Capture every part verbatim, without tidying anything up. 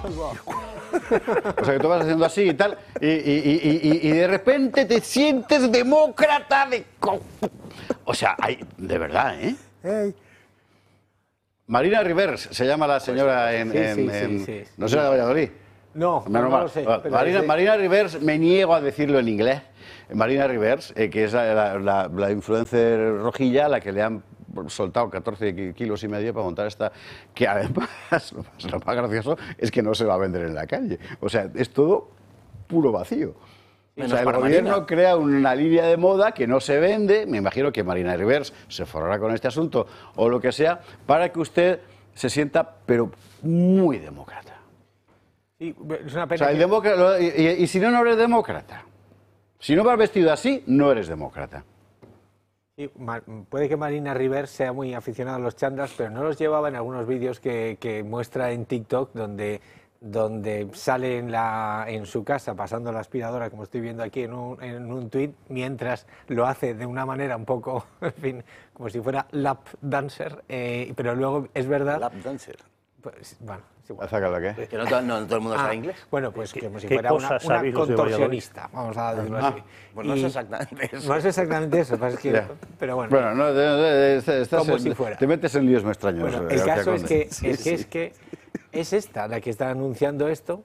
O sea, que tú vas haciendo así y tal, y, y, y, y, y de repente te sientes demócrata de... O sea, hay, de verdad, ¿eh? Hey. Marina Rivers se llama la señora en... Sí, en, sí, en sí, sí. ¿No será de Valladolid? No, no, no lo sé. Pero Marina, de... Marina Rivers, me niego a decirlo en inglés. Marina Rivers, eh, que es la, la, la influencer rojilla, a la que le han soltado catorce kilos y medio para montar esta, que además lo más, lo más gracioso es que no se va a vender en la calle. O sea, es todo puro vacío. O sea, el gobierno Marina. crea una línea de moda que no se vende, me imagino que Marina Rivers se forrará con este asunto o lo que sea, para que usted se sienta, pero muy demócrata. Sí, es una pena o sea, el que... demócrata, y, y, y si no, no eres demócrata. Si no vas vestido así, no eres demócrata. Sí, puede que Marina Rivers sea muy aficionada a los chandas, pero no los llevaba en algunos vídeos que, que muestra en TikTok, donde, donde sale en, la, en su casa pasando la aspiradora, como estoy viendo aquí en un, en un tuit, mientras lo hace de una manera un poco, en fin, como si fuera lap dancer, eh, pero luego es verdad... Lap dancer. Pues, bueno, es igual. ¿Qué? Que no, to, no todo el mundo ah, sabe inglés. Bueno, pues como si ¿Qué fuera una, una contorsionista, vamos a decirlo ah, así. Pues no y, es exactamente eso. No es exactamente eso, es que, pero bueno. Bueno, no, de, de, de, estás como en, si fuera. Te metes en líos muy extraños. Bueno, el caso es que, sí, es, que, sí. es que es esta la que está anunciando esto,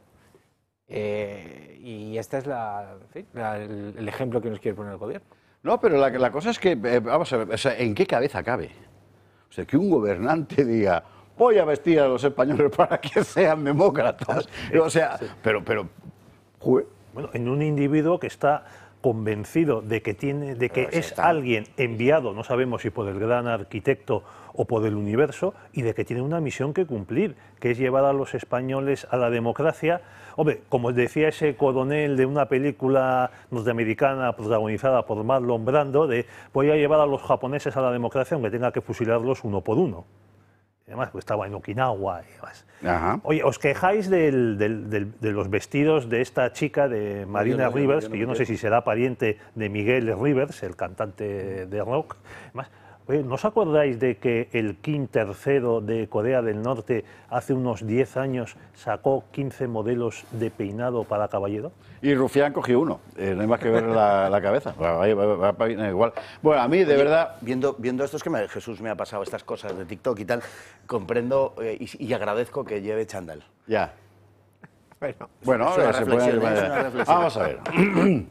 eh, y esta es la, en fin, la, el, el ejemplo que nos quiere poner el gobierno. No, pero la, la cosa es que, eh, vamos a ver, o sea, ¿en qué cabeza cabe? O sea, que un gobernante diga... voy a vestir a los españoles para que sean demócratas. O sea, sí. pero, pero, joder. Bueno, en un individuo que está convencido de que tiene, de que es está. alguien enviado, no sabemos si por el gran arquitecto o por el universo, y de que tiene una misión que cumplir, que es llevar a los españoles a la democracia. Hombre, como decía ese coronel de una película norteamericana protagonizada por Marlon Brando, de voy a llevar a los japoneses a la democracia aunque tenga que fusilarlos uno por uno. Además, pues estaba en Okinawa y demás. Ajá. Oye, os quejáis del, del, del, de los vestidos de esta chica, de Marina no, yo no, Rivers, yo no, que yo no sé si será pariente de Miguel Rivers, el cantante de rock. Además, oye, ¿no os acordáis de que el Kim tercero de Corea del Norte hace unos diez años sacó quince modelos de peinado para caballero? Y Rufián cogió uno, eh, no hay más que ver la, la cabeza, va, va, va, va, igual. Bueno, a mí, de Oye, verdad... Viendo, viendo esto, es que me, Jesús me ha pasado estas cosas de TikTok y tal, comprendo eh, y, y agradezco que lleve chándal. Ya. Bueno, bueno ahora se puede... ¿eh? Vamos a ver. eh,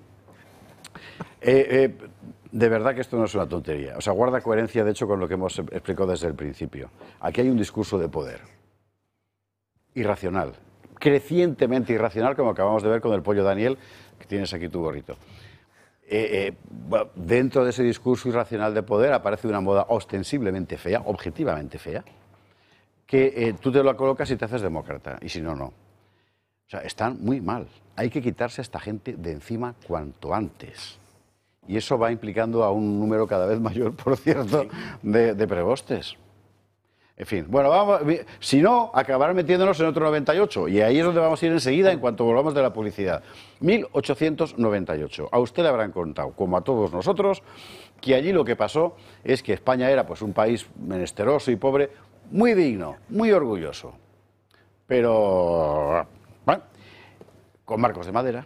eh, de verdad que esto no es una tontería. O sea, guarda coherencia, de hecho, con lo que hemos explicado desde el principio. Aquí hay un discurso de poder. Irracional. Crecientemente irracional, como acabamos de ver con el pollo Daniel, que tienes aquí tu gorrito. Eh, eh, bueno, dentro de ese discurso irracional de poder aparece una moda ostensiblemente fea, objetivamente fea, que eh, tú te lo colocas y te haces demócrata, y si no, no. O sea, están muy mal. Hay que quitarse a esta gente de encima cuanto antes. Y eso va implicando a un número cada vez mayor, por cierto, de, de prebostes. En fin, bueno, vamos, si no, acabarán metiéndonos en otro noventa y ocho, y ahí es donde vamos a ir enseguida en cuanto volvamos de la publicidad. mil ochocientos noventa y ocho. A usted le habrán contado, como a todos nosotros, que allí lo que pasó es que España era pues un país menesteroso y pobre, muy digno, muy orgulloso, pero, bueno, con marcos de madera.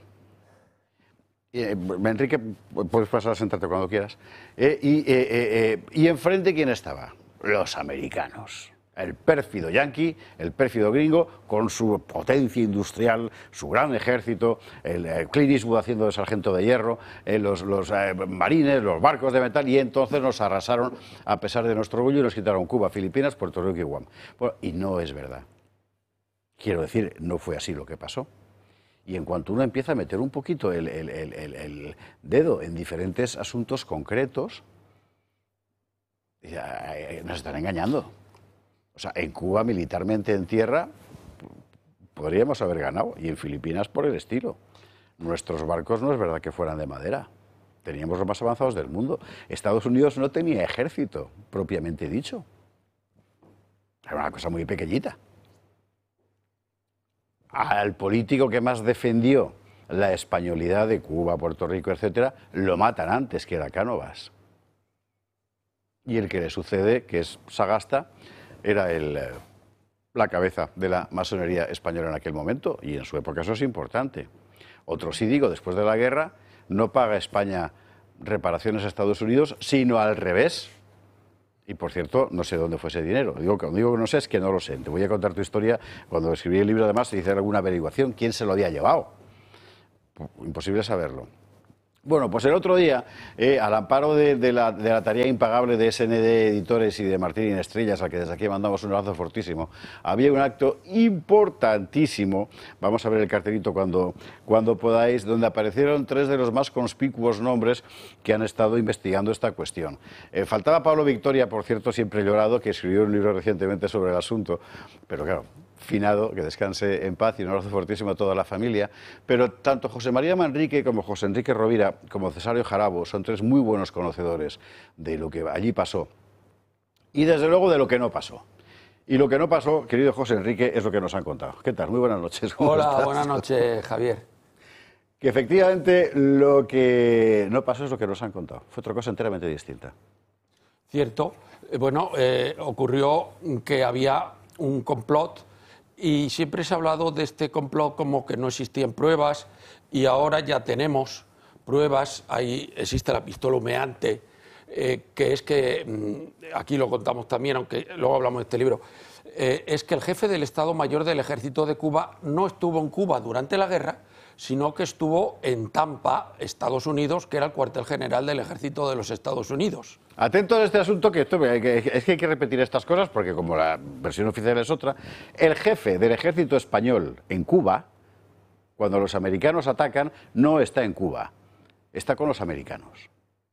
Eh, Enrique, puedes pasar a sentarte cuando quieras. Eh, y, eh, eh, eh, y enfrente, ¿quién estaba? Los americanos. El pérfido yanqui, el pérfido gringo, con su potencia industrial, su gran ejército, el, el Clint Eastwood haciendo de sargento de hierro, eh, los, los eh, marines, los barcos de metal, y entonces nos arrasaron a pesar de nuestro orgullo y nos quitaron Cuba, Filipinas, Puerto Rico y Guam. Bueno, y no es verdad. Quiero decir, no fue así lo que pasó. Y en cuanto uno empieza a meter un poquito el, el, el, el, el dedo en diferentes asuntos concretos, ya, nos están engañando. O sea, en Cuba militarmente en tierra podríamos haber ganado, y en Filipinas por el estilo. Nuestros barcos no es verdad que fueran de madera, teníamos los más avanzados del mundo. Estados Unidos no tenía ejército, propiamente dicho. Era una cosa muy pequeñita. Al político que más defendió la españolidad de Cuba, Puerto Rico, etcétera, lo matan antes, que era Cánovas. Y el que le sucede, que es Sagasta, era el, la cabeza de la masonería española en aquel momento, y en su época eso es importante. Otro sí digo, después de la guerra, no paga España reparaciones a Estados Unidos, sino al revés. Y, por cierto, no sé dónde fue ese dinero. Digo, cuando digo que no sé, es que no lo sé. Te voy a contar tu historia. Cuando escribí el libro, además, se hizo alguna averiguación. ¿Quién se lo había llevado? Imposible saberlo. Bueno, pues el otro día, eh, al amparo de, de, la, de la tarea impagable de S N D Editores y de Martín Estrellas, al que desde aquí mandamos un abrazo fortísimo, había un acto importantísimo, vamos a ver el cartelito cuando, cuando podáis, donde aparecieron tres de los más conspicuos nombres que han estado investigando esta cuestión. Eh, faltaba Pablo Victoria, por cierto, siempre llorado, que escribió un libro recientemente sobre el asunto, pero claro, finado, que descanse en paz, y un abrazo fortísimo a toda la familia. Pero tanto José María Manrique como José Enrique Rovira, como Cesario Jarabo, son tres muy buenos conocedores de lo que allí pasó y desde luego de lo que no pasó. Y lo que no pasó, querido José Enrique, es lo que nos han contado. ¿Qué tal? Muy buenas noches. Hola, estás? Buenas noches, Javier. Que efectivamente lo que no pasó es lo que nos han contado. Fue otra cosa enteramente distinta. Cierto. Bueno, eh, ocurrió que había un complot. Y siempre se ha hablado de este complot como que no existían pruebas, y ahora ya tenemos pruebas. Ahí existe la pistola humeante, eh, que es que, mmm, aquí lo contamos también, aunque luego hablamos de este libro, eh, es que el jefe del Estado Mayor del Ejército de Cuba no estuvo en Cuba durante la guerra, sino que estuvo en Tampa, Estados Unidos, que era el cuartel general del Ejército de los Estados Unidos. Atento a este asunto, que esto, es que hay que repetir estas cosas porque como la versión oficial es otra. El jefe del ejército español en Cuba, cuando los americanos atacan, no está en Cuba, está con los americanos.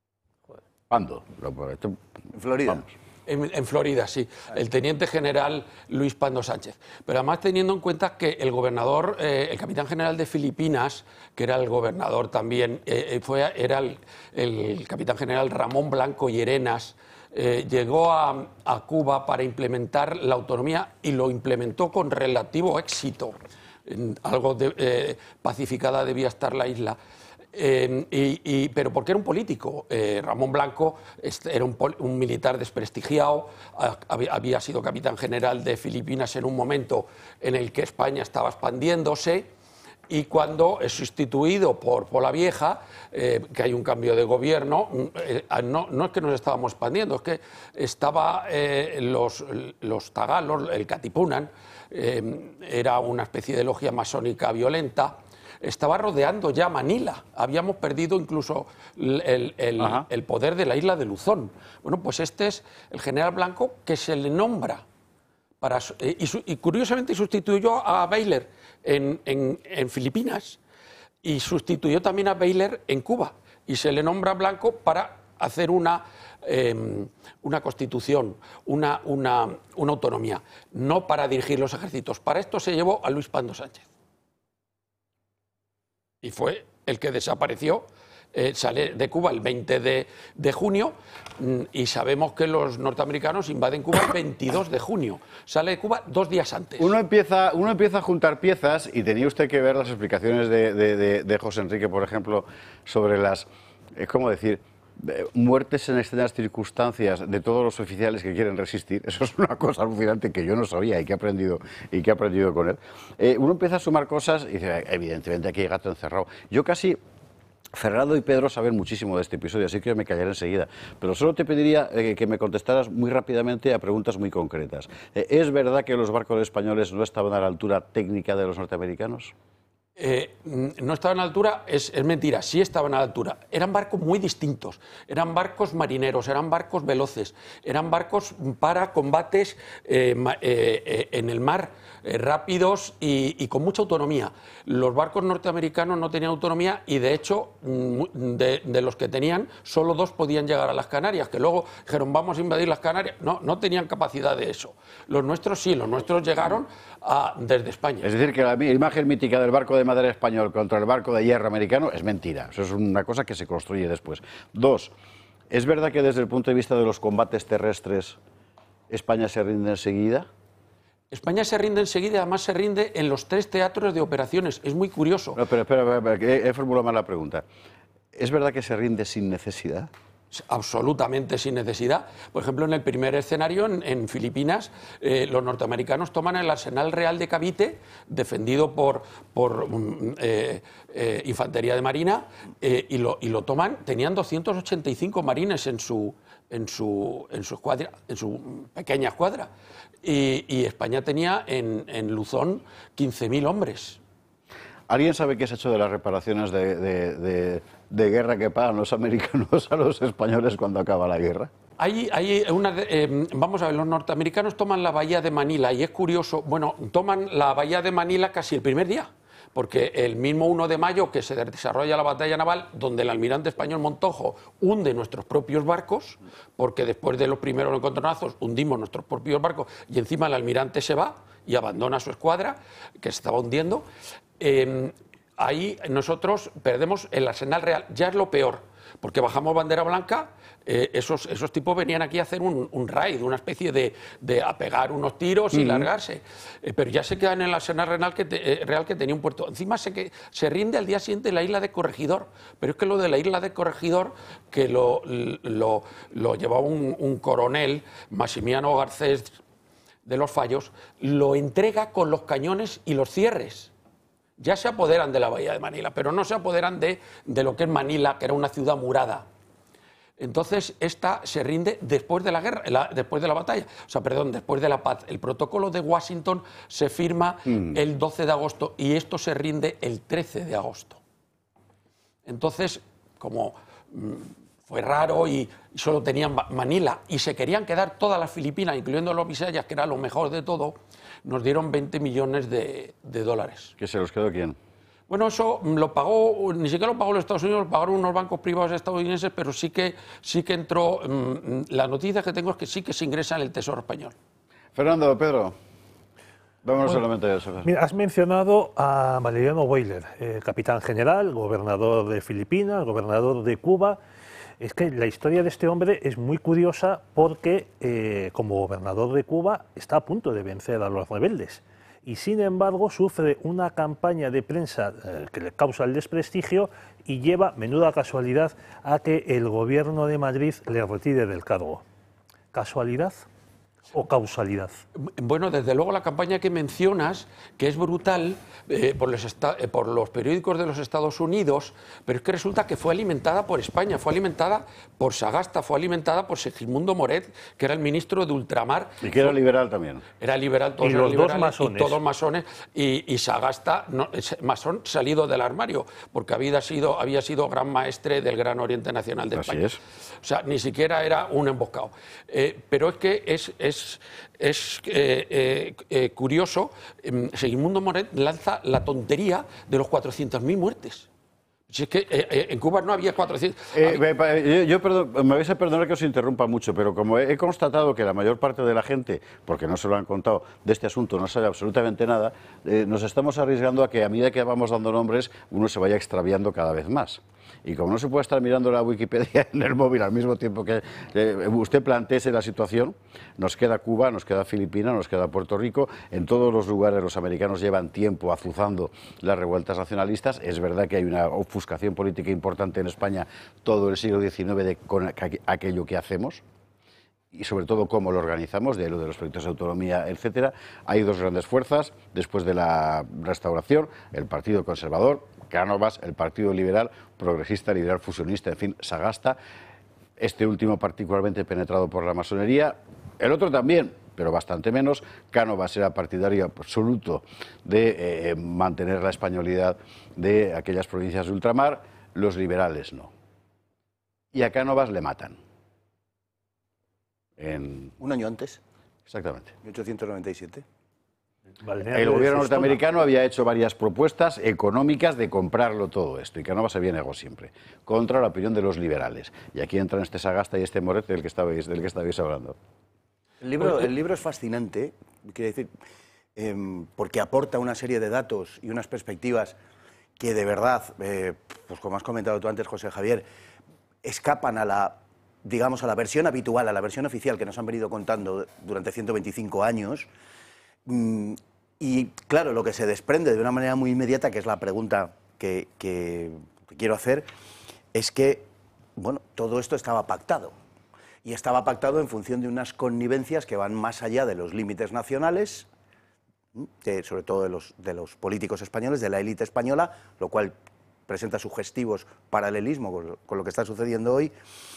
¿Cuándo? En Florida. Vamos. En, en Florida, sí. El teniente general Luis Pando Sánchez. Pero además teniendo en cuenta que el gobernador, eh, el capitán general de Filipinas, que era el gobernador también, eh, fue, era el, el capitán general Ramón Blanco Llerenas, eh, llegó a, a Cuba para implementar la autonomía y lo implementó con relativo éxito. En algo de, eh, pacificada debía estar la isla. Eh, y, y, pero porque era un político. Eh, Ramón Blanco este, era un, un militar desprestigiado, había, había sido capitán general de Filipinas en un momento en el que España estaba expandiéndose, y cuando es sustituido por Polavieja, eh, que hay un cambio de gobierno, eh, no, no es que nos estábamos expandiendo, es que estaba eh, los, los tagalos, el Katipunan, eh, era una especie de logia masónica violenta, estaba rodeando ya Manila. Habíamos perdido incluso el, el, el, el poder de la isla de Luzón. Bueno, pues este es el general Blanco, que se le nombra para, eh, y, y curiosamente sustituyó a Baylor en, en, en Filipinas, y sustituyó también a Baylor en Cuba, y se le nombra Blanco para hacer una, eh, una constitución, una, una, una autonomía, no para dirigir los ejércitos. Para esto se llevó a Luis Pando Sánchez. Y fue el que desapareció, eh, sale de Cuba el veinte de junio, y sabemos que los norteamericanos invaden Cuba el veintidós de junio. Sale de Cuba dos días antes. Uno empieza, uno empieza a juntar piezas, y tenía usted que ver las explicaciones de, de, de, de José Enrique, por ejemplo, sobre las, es como decir, muertes en extrañas circunstancias de todos los oficiales que quieren resistir. Eso es una cosa alucinante que yo no sabía y que he aprendido, y que he aprendido con él. Eh, uno empieza a sumar cosas y dice, evidentemente aquí hay gato encerrado. Yo casi, Fernando y Pedro saben muchísimo de este episodio, así que me callaré enseguida. Pero solo te pediría eh, que me contestaras muy rápidamente a preguntas muy concretas. Eh, ¿Es verdad que los barcos españoles no estaban a la altura técnica de los norteamericanos? Eh, no estaban a la altura, es, es mentira, sí estaban a la altura. Eran barcos muy distintos, eran barcos marineros, eran barcos veloces, eran barcos para combates eh, eh, eh, en el mar, eh, rápidos y, y con mucha autonomía. Los barcos norteamericanos no tenían autonomía, y de hecho de, de los que tenían, solo dos podían llegar a las Canarias, que luego dijeron vamos a invadir las Canarias. No, no tenían capacidad de eso. Los nuestros sí, los nuestros llegaron a, desde España. Es decir, que la imagen mítica del barco de madera español contra el barco de hierro americano es mentira. Eso es una cosa que se construye después. Dos, ¿es verdad que desde el punto de vista de los combates terrestres España se rinde enseguida? España se rinde enseguida, además se rinde en los tres teatros de operaciones. Es muy curioso. No, pero espera, espera, espera, he, he formulado mal la pregunta. ¿Es verdad que se rinde sin necesidad? absolutamente sin necesidad. Por ejemplo, en el primer escenario, en, en Filipinas, eh, los norteamericanos toman el arsenal real de Cavite, defendido por, por eh, eh, infantería de marina, eh, y, lo, y lo toman, tenían doscientos ochenta y cinco marines en su, en su, en su, escuadra, en su pequeña escuadra, y, y España tenía en, en Luzón quince mil hombres. ¿Alguien sabe qué se ha hecho de las reparaciones de, de, de, de guerra que pagan los americanos a los españoles cuando acaba la guerra? Hay, hay una, eh, vamos a ver, los norteamericanos toman la bahía de Manila y es curioso, bueno, toman la bahía de Manila casi el primer día, porque el mismo uno de mayo que se desarrolla la batalla naval, donde el almirante español Montojo hunde nuestros propios barcos, porque después de los primeros encontronazos hundimos nuestros propios barcos y encima el almirante se va y abandona su escuadra, que se estaba hundiendo. Eh, ahí nosotros perdemos el arsenal real, ya es lo peor, porque bajamos bandera blanca, eh, esos, esos tipos venían aquí a hacer un, un raid, una especie de, de a pegar unos tiros y uh-huh. largarse, eh, pero ya se quedan en el arsenal real que, te, eh, real que tenía un puerto. Encima se, que, se rinde al día siguiente la isla de Corregidor, pero es que lo de la isla de Corregidor, que lo, lo, lo llevaba un, un coronel, Maximiano Garcés de los Fallos, lo entrega con los cañones y los cierres. Ya se apoderan de la bahía de Manila, pero no se apoderan de, de lo que es Manila, que era una ciudad murada. Entonces, esta se rinde después de la guerra, la, después de la batalla, o sea, perdón, después de la paz. El protocolo de Washington se firma mm. el doce de agosto y esto se rinde el trece de agosto. Entonces, como mmm, fue raro y, y solo tenían Manila y se querían quedar todas las Filipinas, incluyendo los Visayas, que era lo mejor de todo, nos dieron veinte millones de, de dólares. ¿Que se los quedó quién? Bueno, eso lo pagó, ni siquiera lo pagó los Estados Unidos, lo pagaron unos bancos privados estadounidenses, pero sí que, sí que entró, mmm, la noticia que tengo es que sí que se ingresa en el Tesoro español. Fernando, Pedro, vámonos bueno, solamente a eso. Mira, has mencionado a Valeriano Weyler, eh, capitán general, gobernador de Filipinas, gobernador de Cuba. Es que la historia de este hombre es muy curiosa porque, eh, como gobernador de Cuba, está a punto de vencer a los rebeldes. Y, sin embargo, sufre una campaña de prensa eh, que le causa el desprestigio y lleva, menuda casualidad, a que el gobierno de Madrid le retire del cargo. ¿Casualidad o causalidad? Bueno, desde luego la campaña que mencionas, que es brutal eh, por, los eh, por los periódicos de los Estados Unidos, pero es que resulta que fue alimentada por España, fue alimentada por Sagasta, fue alimentada por Segismundo Moret, que era el ministro de Ultramar. Y que era liberal también. Era liberal, todos y los eran dos masones. Y todos masones, y, y Sagasta, no, masón salido del armario, porque había sido, había sido gran maestre del Gran Oriente Nacional de Así España. es. O sea, ni siquiera era un emboscado. Eh, pero es que es... es Es eh, eh, eh, curioso, eh, Segismundo Moret lanza la tontería de los cuatrocientas mil muertes. Si es que eh, eh, en Cuba no había cuatrocientos... Eh, yo, yo perdón, me vais a perdonar que os interrumpa mucho, pero como he, he constatado que la mayor parte de la gente, porque no se lo han contado, de este asunto no sabe absolutamente nada, eh, nos estamos arriesgando a que a medida que vamos dando nombres, uno se vaya extraviando cada vez más. Y como no se puede estar mirando la Wikipedia en el móvil al mismo tiempo que eh, usted planteese la situación, nos queda Cuba, nos queda Filipinas, nos queda Puerto Rico. En todos los lugares los americanos llevan tiempo azuzando las revueltas nacionalistas. Es verdad que hay una ofuscación política importante en España todo el siglo diecinueve de con aquello que hacemos y sobre todo cómo lo organizamos, de lo de los proyectos de autonomía, etcétera. Hay dos grandes fuerzas después de la restauración: el Partido Conservador, Cánovas, el Partido Liberal, Progresista, Liberal Fusionista, en fin, Sagasta, este último particularmente penetrado por la masonería, el otro también, pero bastante menos. Cánovas era partidario absoluto de eh, mantener la españolidad de aquellas provincias de ultramar, los liberales no. Y a Cánovas le matan. En... Un año antes. Exactamente. mil ochocientos noventa y siete. El gobierno norteamericano había hecho varias propuestas económicas de comprarlo todo esto, y Cánovas se negó siempre, contra la opinión de los liberales. Y aquí entran este Sagasta y este Moret del que estabais, del que estabais hablando. El libro, el libro es fascinante, quiere decir, eh, porque aporta una serie de datos y unas perspectivas que de verdad, eh, pues como has comentado tú antes, José Javier, escapan a la, digamos, a la versión habitual, a la versión oficial que nos han venido contando durante ciento veinticinco años. Y claro, lo que se desprende de una manera muy inmediata, que es la pregunta que, que quiero hacer, es que bueno, todo esto estaba pactado. Y estaba pactado en función de unas connivencias que van más allá de los límites nacionales, de, sobre todo de los, de los políticos españoles, de la élite española, lo cual presenta sugestivos paralelismo con, con lo que está sucediendo hoy.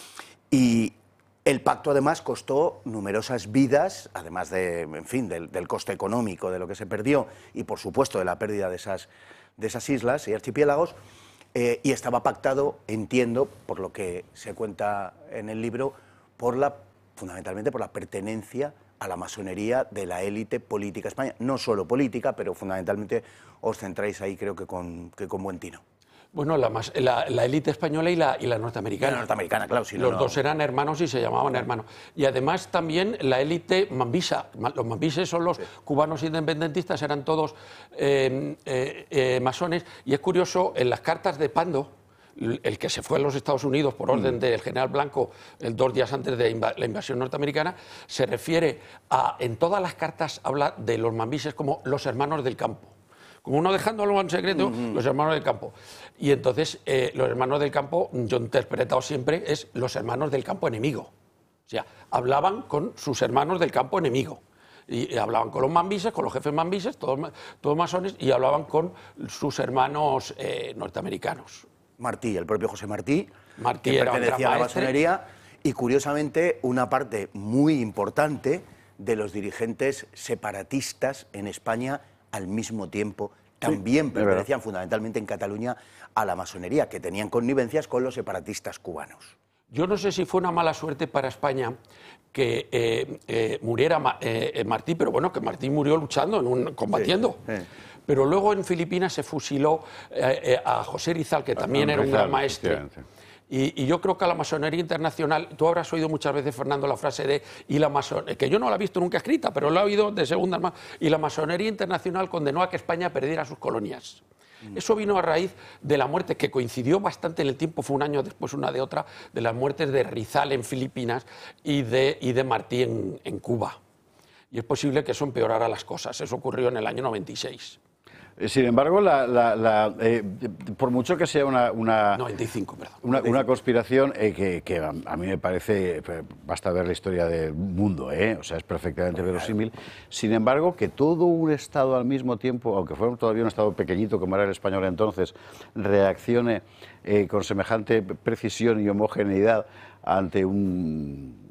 Y el pacto además costó numerosas vidas, además de, en fin, del, del coste económico de lo que se perdió y por supuesto de la pérdida de esas, de esas islas y archipiélagos, eh, y estaba pactado, entiendo, por lo que se cuenta en el libro, por la, fundamentalmente por la pertenencia a la masonería de la élite política española. No solo política, pero fundamentalmente os centráis ahí, creo que con, que con buen tino. Bueno, la, la, la élite española y la, y la norteamericana. La norteamericana, claro. Si no, Los no... dos eran hermanos y se llamaban hermanos. Y además también la élite mambisa. Los mambises son los sí. cubanos independentistas, eran todos eh, eh, eh, masones. Y es curioso, en las cartas de Pando, el que se fue a los Estados Unidos por orden del general Blanco el dos días antes de inv la invasión norteamericana, se refiere a, en todas las cartas habla de los mambises como los hermanos del campo. Como uno dejándolo en secreto, uh-huh. los hermanos del campo. Y entonces, eh, los hermanos del campo, yo he interpretado siempre, es los hermanos del campo enemigo. O sea, hablaban con sus hermanos del campo enemigo. Y, y hablaban con los mambises, con los jefes mambises, todos, todos masones, y hablaban con sus hermanos eh, norteamericanos. Martí, el propio José Martí, Martí que era pertenecía a la maestre. masonería, y curiosamente una parte muy importante de los dirigentes separatistas en España al mismo tiempo también sí, pertenecían fundamentalmente en Cataluña a la masonería, que tenían connivencias con los separatistas cubanos. Yo no sé si fue una mala suerte para España que eh, eh, muriera eh, Martí, pero bueno, que Martí murió luchando, en un, combatiendo. Sí, sí. Pero luego en Filipinas se fusiló eh, eh, a José Rizal, que también era un gran maestre. Y, y yo creo que a la masonería internacional, tú habrás oído muchas veces, Fernando, la frase de y la masonería, que yo no la he visto nunca escrita, pero la he oído de segundas más, y la masonería internacional condenó a que España perdiera sus colonias. Mm. Eso vino a raíz de la muerte, que coincidió bastante en el tiempo, fue un año después una de otra, de las muertes de Rizal en Filipinas y de, y de Martí en, en Cuba. Y es posible que eso empeorara las cosas. Eso ocurrió en el año noventa y seis. Sin embargo, la, la, la, eh, por mucho que sea una, una, noventa y cinco, perdón. una, una conspiración eh, que, que a mí me parece, basta ver la historia del mundo, ¿eh? O sea, es perfectamente verosímil. Sin embargo, que todo un Estado al mismo tiempo, aunque fuera todavía un Estado pequeñito como era el español entonces, reaccione eh, con semejante precisión y homogeneidad ante un,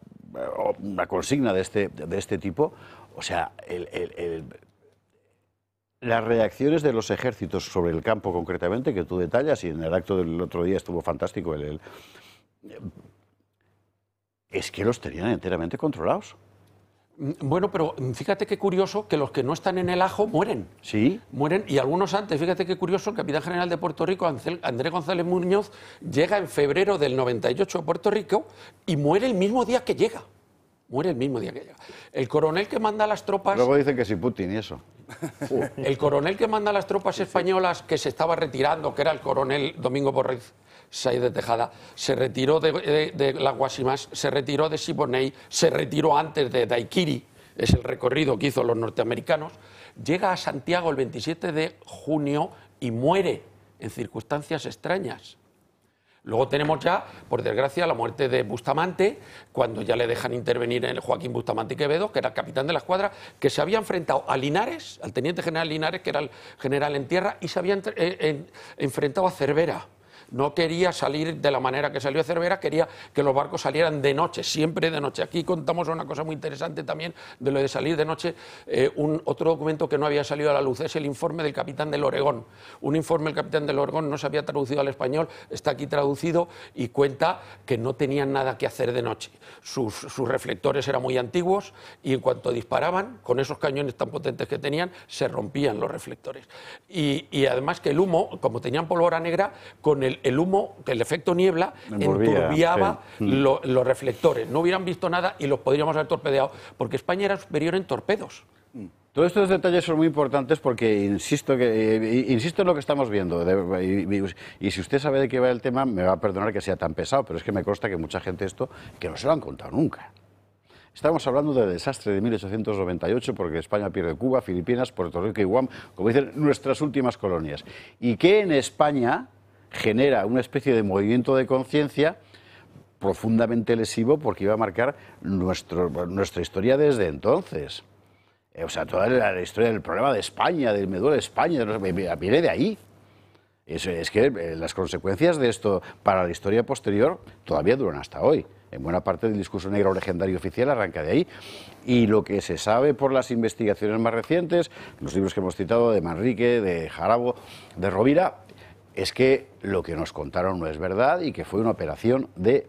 una consigna de este, de este tipo, o sea, el... el, el las reacciones de los ejércitos sobre el campo concretamente, que tú detallas, y en el acto del otro día estuvo fantástico, el, el, es que los tenían enteramente controlados. Bueno, pero fíjate qué curioso que los que no están en el ajo mueren. Sí. Mueren, y algunos antes. Fíjate qué curioso, el capitán general de Puerto Rico, Andrés González Muñoz, llega en febrero del noventa y ocho a Puerto Rico y muere el mismo día que llega. Muere el mismo día que llega. El coronel que manda las tropas... Luego dicen que sí, Putin y eso. Uh, el coronel que manda las tropas españolas, que se estaba retirando, que era el coronel Domingo Borrez Sáez de Tejada, se retiró de, de, de las Guasimas, se retiró de Siboney, se retiró antes de Daiquiri, es el recorrido que hizo los norteamericanos, llega a Santiago el veintisiete de junio y muere en circunstancias extrañas. Luego tenemos ya, por desgracia, la muerte de Bustamante, cuando ya le dejan intervenir el Joaquín Bustamante y Quevedo, que era el capitán de la escuadra, que se había enfrentado a Linares, al teniente general Linares, que era el general en tierra, y se había entre, eh, eh, enfrentado a Cervera. No quería salir de la manera que salió Cervera, quería que los barcos salieran de noche, siempre de noche. Aquí contamos una cosa muy interesante también de lo de salir de noche. Eh, un, otro documento que no había salido a la luz es el informe del capitán del Oregón. Un informe del capitán del Oregón no se había traducido al español, está aquí traducido y cuenta que no tenían nada que hacer de noche. Sus, sus reflectores eran muy antiguos y en cuanto disparaban, con esos cañones tan potentes que tenían, se rompían los reflectores. Y, y además que el humo, como tenían pólvora negra, con el el humo, el efecto niebla, Envolvía, enturbiaba sí. lo, los reflectores. No hubieran visto nada y los podríamos haber torpedeado, porque España era superior en torpedos. Todos estos detalles son muy importantes porque insisto, que, eh, insisto en lo que estamos viendo. De, y, y, y si usted sabe de qué va el tema, me va a perdonar que sea tan pesado, pero es que me consta que mucha gente esto, que no se lo han contado nunca. Estamos hablando del desastre de mil ochocientos noventa y ocho, porque España pierde Cuba, Filipinas, Puerto Rico y Guam, como dicen, nuestras últimas colonias. Y que en España genera una especie de movimiento de conciencia profundamente lesivo porque iba a marcar nuestro, nuestra historia desde entonces. O sea, toda la, la historia del problema de España, del me duele España, viene de ahí. Es, es que las consecuencias de esto para la historia posterior todavía duran hasta hoy. En buena parte del discurso negro legendario oficial arranca de ahí. Y lo que se sabe por las investigaciones más recientes, los libros que hemos citado de Manrique, de Jarabo, de Rovira, es que lo que nos contaron no es verdad y que fue una operación de...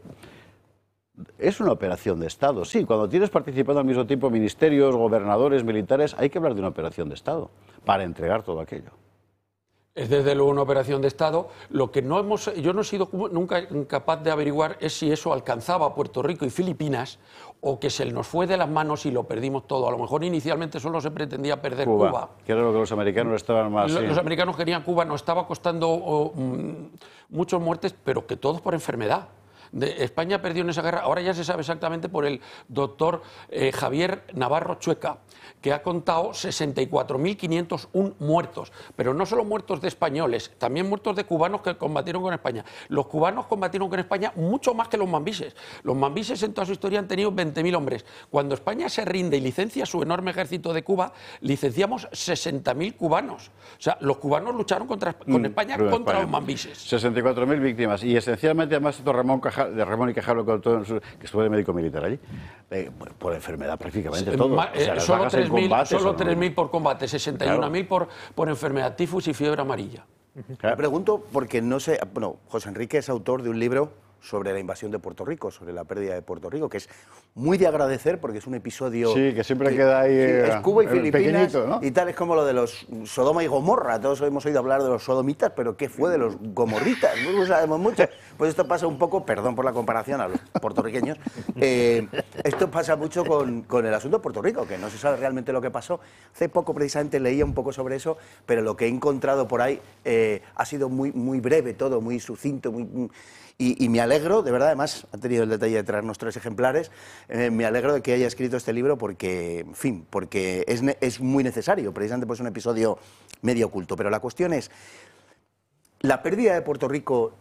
Es una operación de Estado, sí. Cuando tienes participando al mismo tiempo ministerios, gobernadores, militares, hay que hablar de una operación de Estado para entregar todo aquello. Es desde luego una operación de Estado. Lo que no hemos, yo no he sido nunca capaz de averiguar es si eso alcanzaba a Puerto Rico y Filipinas o que se nos fue de las manos y lo perdimos todo. A lo mejor inicialmente solo se pretendía perder Cuba. Cuba. Que era lo que los americanos estaban más... Los, sí. los americanos querían Cuba, nos estaba costando oh, muchos muertes, pero que todos por enfermedad. De España perdió en esa guerra, ahora ya se sabe exactamente por el doctor eh, Javier Navarro Chueca, que ha contado sesenta y cuatro mil quinientos uno muertos, pero no solo muertos de españoles, también muertos de cubanos que combatieron con España. Los cubanos combatieron con España mucho más que los mambises. Los mambises en toda su historia han tenido veinte mil hombres. Cuando España se rinde y licencia su enorme ejército de Cuba, licenciamos sesenta mil cubanos. O sea, los cubanos lucharon contra, con España mm, contra España. Los mambises. sesenta y cuatro mil víctimas y esencialmente además Ramón Cajal, de Ramón y Cajal, que estuvo de médico militar allí, eh, por, por enfermedad prácticamente sí, todo. Ma, eh, o sea, solo tres mil por combate, sesenta y uno mil claro. por, por enfermedad, tifus y fiebre amarilla. Claro. Me pregunto porque no sé, bueno, José Enrique es autor de un libro sobre la invasión de Puerto Rico, sobre la pérdida de Puerto Rico, que es muy de agradecer porque es un episodio... Sí, que siempre que, queda ahí... Sí, es Cuba y Filipinas, ¿no? Y tal, es como lo de los Sodoma y Gomorra. Todos hemos oído hablar de los sodomitas, pero ¿qué fue de los gomorritas? No lo sabemos mucho. Pues esto pasa un poco, perdón por la comparación a los puertorriqueños, eh, esto pasa mucho con, con el asunto de Puerto Rico, que no se sabe realmente lo que pasó. Hace poco precisamente leía un poco sobre eso, pero lo que he encontrado por ahí eh, ha sido muy, muy breve todo, muy sucinto, muy... Y, y me alegro, de verdad, además ha tenido el detalle de traernos tres ejemplares, eh, me alegro de que haya escrito este libro porque, en fin, porque es, es muy necesario, precisamente pues es un episodio medio oculto. Pero la cuestión es, la pérdida de Puerto Rico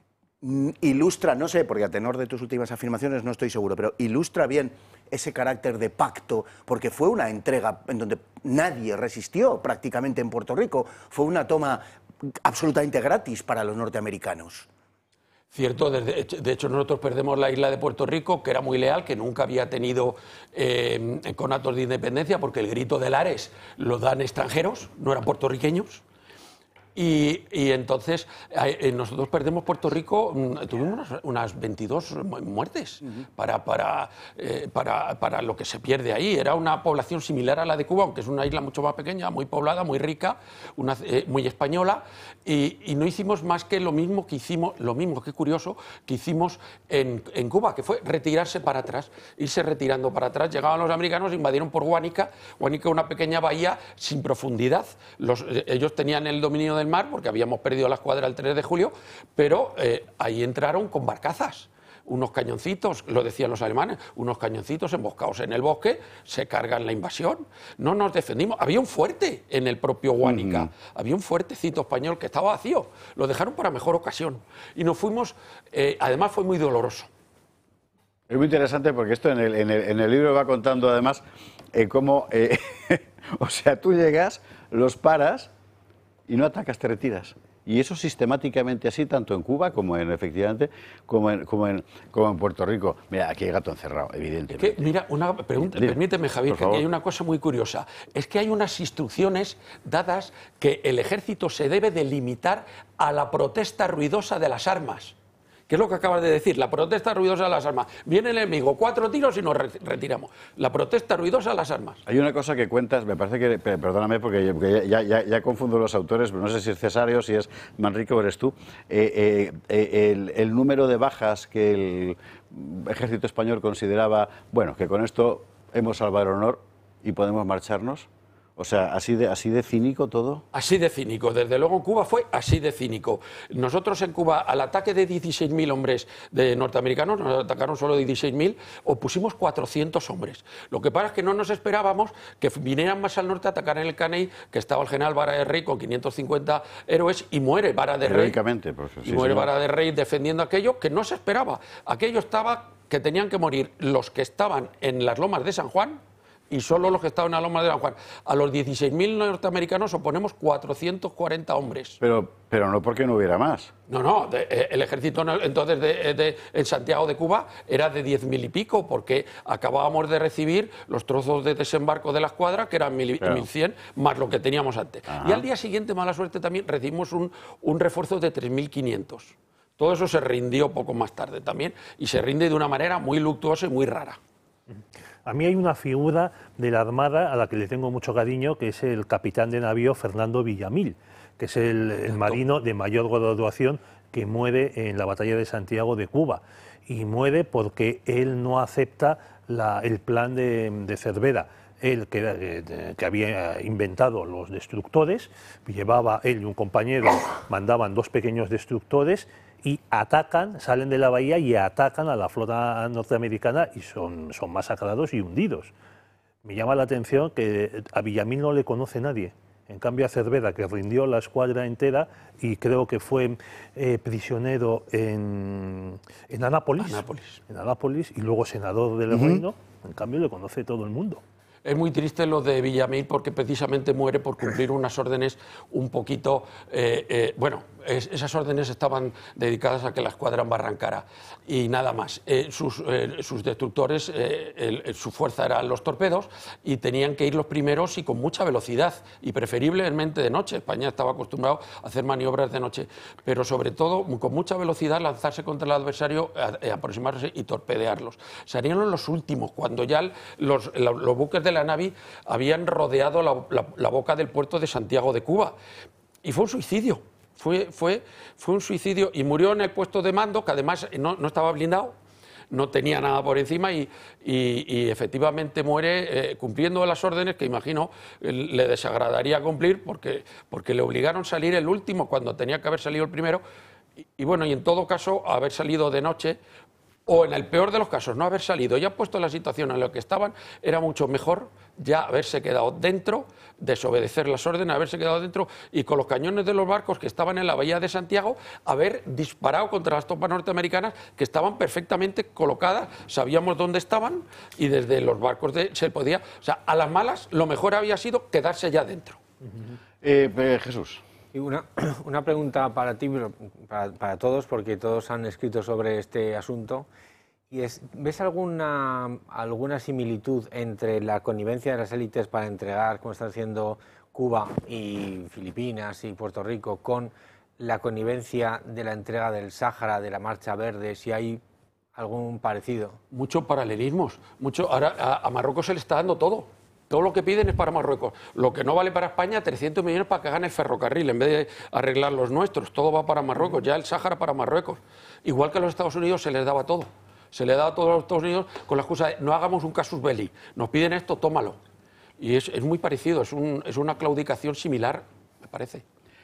ilustra, no sé, porque a tenor de tus últimas afirmaciones no estoy seguro, pero ilustra bien ese carácter de pacto, porque fue una entrega en donde nadie resistió prácticamente en Puerto Rico, fue una toma absolutamente gratis para los norteamericanos. Cierto, de, de hecho nosotros perdemos la isla de Puerto Rico, que era muy leal, que nunca había tenido eh, conatos de independencia, porque el grito de Lares lo dan extranjeros, no eran puertorriqueños. Y, y entonces eh, nosotros perdemos Puerto Rico, tuvimos unas, unas veintidós muertes uh-huh. para, para, eh, para, para lo que se pierde ahí. Era una población similar a la de Cuba, aunque es una isla mucho más pequeña, muy poblada, muy rica, una, eh, muy española, y, y no hicimos más que lo mismo que hicimos, lo mismo, qué curioso, que hicimos en, en Cuba, que fue retirarse para atrás, irse retirando para atrás. Llegaban los americanos, invadieron por Guánica, Guánica una pequeña bahía sin profundidad. Los, ellos tenían el dominio del mar porque habíamos perdido la escuadra el tres de julio, pero eh, ahí entraron con barcazas, unos cañoncitos, lo decían los alemanes, unos cañoncitos emboscados en el bosque, se cargan la invasión. No nos defendimos. Había un fuerte en el propio Guánica, uh-huh. había un fuertecito español que estaba vacío, lo dejaron para mejor ocasión. Y nos fuimos, eh, además fue muy doloroso. Es muy interesante porque esto en el, en el, en el libro va contando además eh, cómo, eh, o sea, tú llegas, los paras y no atacas, te retiras. Y eso sistemáticamente así, tanto en Cuba como en, efectivamente, como en, como en, como en Puerto Rico. Mira, aquí hay gato encerrado, evidentemente. Es que, mira, una pregunta, Dime, permíteme, Javier, que aquí hay una cosa muy curiosa. Es que hay unas instrucciones dadas que el ejército se debe de limitar a la protesta ruidosa de las armas. ¿Qué es lo que acabas de decir? La protesta ruidosa de las armas. Viene el enemigo, cuatro tiros y nos retiramos. La protesta ruidosa de las armas. Hay una cosa que cuentas, me parece que, perdóname porque, porque ya, ya, ya confundo los autores, pero no sé si es Cesario, si es Manrique o eres tú, eh, eh, el, el número de bajas que el ejército español consideraba, bueno, que con esto hemos salvado el honor y podemos marcharnos. O sea, ¿así de, así de cínico todo? Así de cínico, desde luego en Cuba fue así de cínico. Nosotros en Cuba, al ataque de dieciséis mil hombres de norteamericanos, nos atacaron solo dieciséis mil, opusimos cuatrocientos hombres. Lo que pasa es que no nos esperábamos que vinieran más al norte a atacar en el Caney, que estaba el general Vara de Rey con quinientos cincuenta héroes, y muere Vara de Rey. Heroicamente, profesor. Y muere Vara de Rey defendiendo aquello que no se esperaba. Aquello estaba que tenían que morir los que estaban en las lomas de San Juan, y solo los que estaban en la loma de San Juan. A los dieciséis mil norteamericanos oponemos cuatrocientos cuarenta hombres. Pero, pero no porque no hubiera más. No, no, de, eh, el ejército entonces de, de, en Santiago de Cuba era de diez mil y pico, porque acabábamos de recibir los trozos de desembarco de la escuadra, que eran mil, claro. mil cien, más lo que teníamos antes. Ajá. Y al día siguiente, mala suerte también, recibimos un, un refuerzo de tres mil quinientos. Todo eso se rindió poco más tarde también, y se rinde de una manera muy luctuosa y muy rara. A mí hay una figura de la Armada a la que le tengo mucho cariño, que es el capitán de navío Fernando Villamil, que es el, el marino de mayor graduación que muere en la batalla de Santiago de Cuba. Y muere porque él no acepta la, el plan de, de Cervera. Él, que, que había inventado los destructores, llevaba él y un compañero, mandaban dos pequeños destructores y atacan, salen de la bahía y atacan a la flota norteamericana y son, son masacrados y hundidos. Me llama la atención que a Villamil no le conoce nadie. En cambio a Cervera, que rindió la escuadra entera y creo que fue eh, prisionero en, en Anápolis, Anápolis. en Anápolis y luego senador del uh-huh. reino, en cambio le conoce todo el mundo. Es muy triste lo de Villamil porque precisamente muere por cumplir unas órdenes un poquito, eh, eh, bueno, es, esas órdenes estaban dedicadas a que la escuadra embarrancara y nada más. Eh, sus, eh, sus destructores, eh, el, su fuerza eran los torpedos y tenían que ir los primeros y con mucha velocidad y preferiblemente de noche. España estaba acostumbrado a hacer maniobras de noche, pero sobre todo con mucha velocidad lanzarse contra el adversario, eh, aproximarse y torpedearlos. Serían los últimos, cuando ya los, los buques de la Navy habían rodeado la, la, la boca del puerto de Santiago de Cuba. Y fue un suicidio, fue, fue, fue un suicidio y murió en el puesto de mando, que además no, no estaba blindado, no tenía nada por encima y, y, y efectivamente muere eh, cumpliendo las órdenes que imagino eh, le desagradaría cumplir porque, porque le obligaron a salir el último cuando tenía que haber salido el primero y, y bueno, y en todo caso haber salido de noche. O en el peor de los casos, no haber salido, ya puesto la situación en la que estaban, era mucho mejor ya haberse quedado dentro, desobedecer las órdenes, haberse quedado dentro y con los cañones de los barcos que estaban en la bahía de Santiago, haber disparado contra las tropas norteamericanas que estaban perfectamente colocadas, sabíamos dónde estaban y desde los barcos de, se podía... O sea, a las malas lo mejor había sido quedarse ya dentro. Uh-huh. eh, eh, Jesús. Y una, una pregunta para ti, para, para todos, porque todos han escrito sobre este asunto, y es, ¿ves alguna, alguna similitud entre la connivencia de las élites para entregar, como están haciendo Cuba y Filipinas y Puerto Rico, con la connivencia de la entrega del Sáhara, de la Marcha Verde, si hay algún parecido? Muchos paralelismos, mucho, ahora a, a Marruecos se le está dando todo. Todo lo que piden es para Marruecos. Lo que no vale para España, trescientos millones para que hagan el ferrocarril, en vez de arreglar los nuestros. Todo va para Marruecos, ya el Sáhara para Marruecos. Igual que a los Estados Unidos se les daba todo. Se les daba todo a los Estados Unidos con la excusa de no hagamos un casus belli. Nos piden esto, tómalo. Y es, es muy parecido, es, un, es una claudicación similar, me parece.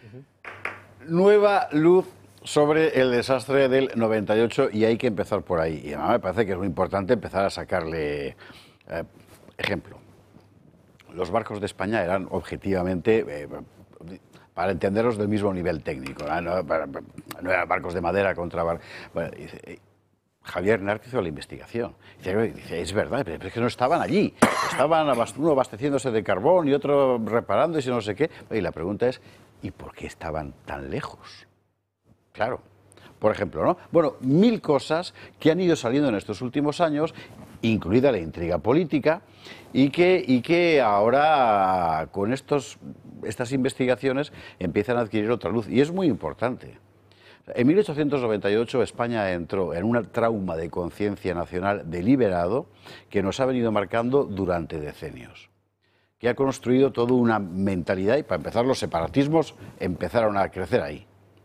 Uh-huh. Nueva luz sobre el desastre del noventa y ocho y hay que empezar por ahí. Y además me parece que es muy importante empezar a sacarle eh, ejemplo. Los barcos de España eran objetivamente, eh, para entenderlos, del mismo nivel técnico. No, no, no eran barcos de madera contra... Bar... Bueno, dice, Javier Nart hizo la investigación. Dice, dice, es verdad, pero es que no estaban allí. Estaban uno abasteciéndose de carbón y otro reparándose y no sé qué. Y la pregunta es, ¿y por qué estaban tan lejos? Claro. Por ejemplo, ¿no? Bueno, mil cosas que han ido saliendo en estos últimos años, incluida la intriga política, y que, y que ahora con estos, estas investigaciones empiezan a adquirir otra luz. Y es muy importante. En mil ochocientos noventa y ocho España entró en un trauma de conciencia nacional deliberado que nos ha venido marcando durante decenios, que ha construido toda una mentalidad y para empezar los separatismos empezaron a crecer ahí.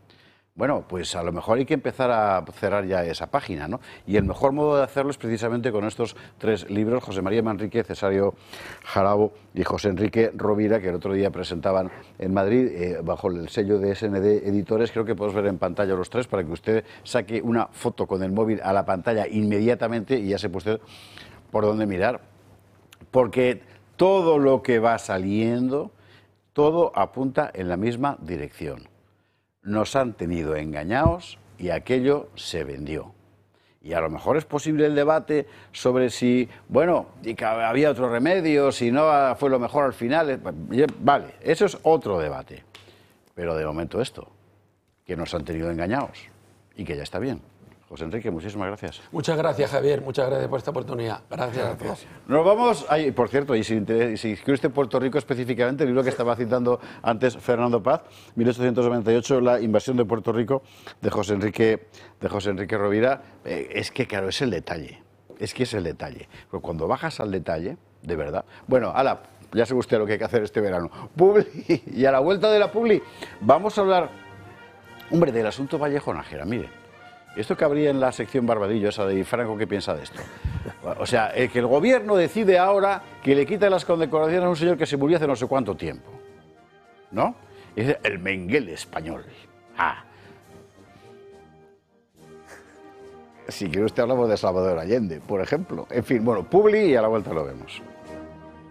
Bueno, pues a lo mejor hay que empezar a cerrar ya esa página, ¿no? Y el mejor modo de hacerlo es precisamente con estos tres libros, José María Manrique, Cesario Jarabo y José Enrique Rovira, que el otro día presentaban en Madrid, eh, bajo el sello de S N D Editores. Creo que podemos ver en pantalla los tres para que usted saque una foto con el móvil a la pantalla inmediatamente y ya sepa usted por dónde mirar. Porque todo lo que va saliendo, todo apunta en la misma dirección. Nos han tenido engañados y aquello se vendió. Y a lo mejor es posible el debate sobre si, bueno, y que había otro remedio, si no fue lo mejor al final. Vale, eso es otro debate. Pero de momento esto, que nos han tenido engañados y que ya está bien. José Enrique, muchísimas gracias. Muchas gracias, Javier. Muchas gracias por esta oportunidad. Gracias a todos. Nos vamos, ay, por cierto, y si, si quiere usted Puerto Rico específicamente, el libro que estaba citando antes Fernando Paz, mil ochocientos noventa y ocho, La invasión de Puerto Rico, de José Enrique, de José Enrique Rovira, eh, es que, claro, es el detalle. Es que es el detalle. Pero cuando bajas al detalle, de verdad. Bueno, ala, ya sabe usted lo que hay que hacer este verano. Publi, y a la vuelta de la Publi, vamos a hablar, hombre, del asunto Vallejo Nájera, mire. Esto cabría en la sección Barbadillo, esa de Franco, ¿qué piensa de esto? O sea, el que el gobierno decide ahora que le quita las condecoraciones a un señor que se murió hace no sé cuánto tiempo, ¿no? Es el Mengele español. Ah. Si quiere usted hablamos de Salvador Allende, por ejemplo. En fin, bueno, Publi y a la vuelta lo vemos.